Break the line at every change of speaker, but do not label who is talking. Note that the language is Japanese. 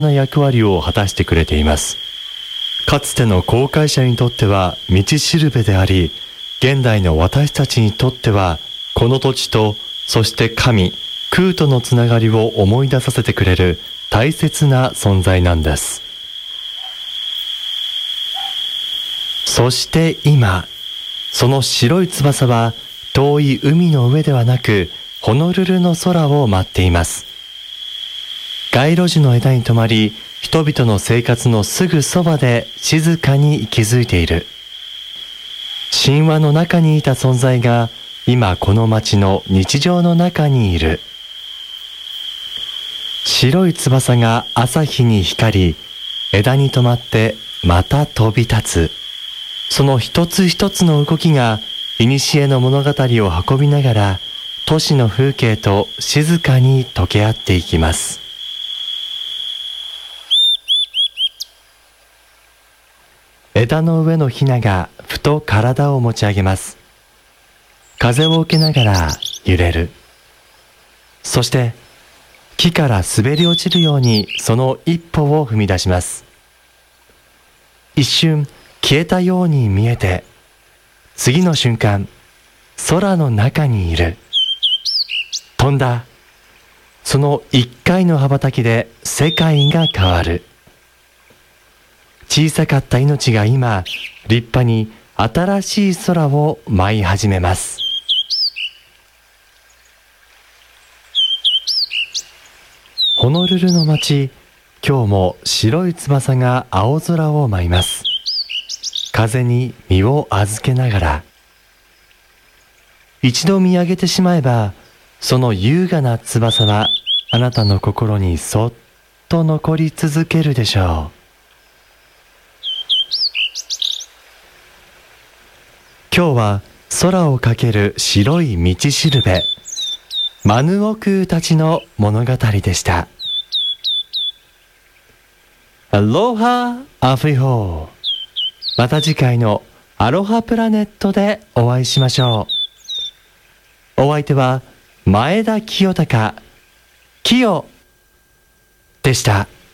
な役割を果たしてくれています。かつての航海者にとっては道しるべであり、現代の私たちにとってはこの土地と、そして神、空とのつながりを思い出させてくれる大切な存在なんです。そして今、その白い翼は遠い海の上ではなく、ホノルルの空を舞っています。街路樹の枝に止まり、人々の生活のすぐそばで静かに息づいている。神話の中にいた存在が今この街の日常の中にいる。白い翼が朝日に光り、枝に止まってまた飛び立つ。その一つ一つの動きが古の物語を運びながら、都市の風景と静かに溶け合っていきます。枝の上のヒナがふと体を持ち上げます。風を受けながら揺れる。そして木から滑り落ちるようにその一歩を踏み出します。一瞬消えたように見えて、次の瞬間空の中にいる。飛んだ。その一回の羽ばたきで世界が変わる。小さかった命が今立派に新しい空を舞い始めます。ホノルルの街、今日も白い翼が青空を舞います。風に身を預けながら、一度見上げてしまえば、その優雅な翼はあなたの心にそっと残り続けるでしょう。今日は空をかける白い道しるべ、マヌオクーたちの物語でした。アロハアフリホー。また次回のアロハプラネットでお会いしましょう。お相手は前田清隆、キヨでした。